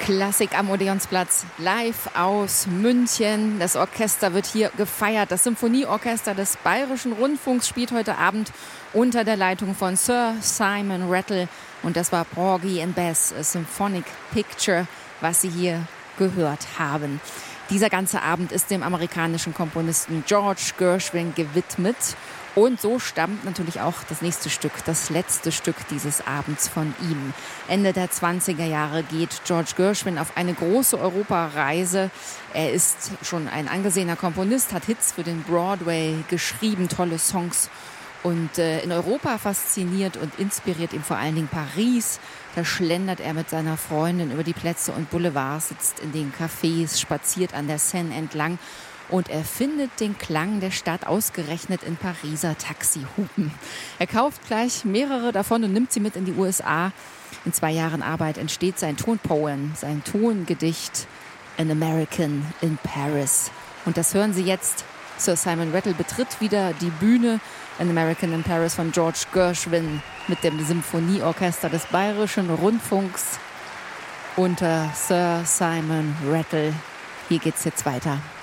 Klassik am Odeonsplatz, live aus München. Das Orchester wird hier gefeiert. Das Symphonieorchester des Bayerischen Rundfunks spielt heute Abend unter der Leitung von Sir Simon Rattle. Und das war Porgy and Bess, a Symphonic Picture, was Sie hier gehört haben. Dieser ganze Abend ist dem amerikanischen Komponisten George Gershwin gewidmet. Und so stammt natürlich auch das nächste Stück, das letzte Stück dieses Abends von ihm. Ende der 20er Jahre geht George Gershwin auf eine große Europareise. Er ist schon ein angesehener Komponist, hat Hits für den Broadway geschrieben, tolle Songs. Und in Europa fasziniert und inspiriert ihn vor allen Dingen Paris. Da schlendert er mit seiner Freundin über die Plätze und Boulevards, sitzt in den Cafés, spaziert an der Seine entlang. Und er findet den Klang der Stadt ausgerechnet in Pariser Taxihupen. Er kauft gleich mehrere davon und nimmt sie mit in die USA. In 2 Jahren Arbeit entsteht sein Tonpoem, sein Tongedicht An American in Paris. Und das hören Sie jetzt. Sir Simon Rattle betritt wieder die Bühne. An American in Paris von George Gershwin mit dem Symphonieorchester des Bayerischen Rundfunks unter Sir Simon Rattle. Hier geht's jetzt weiter.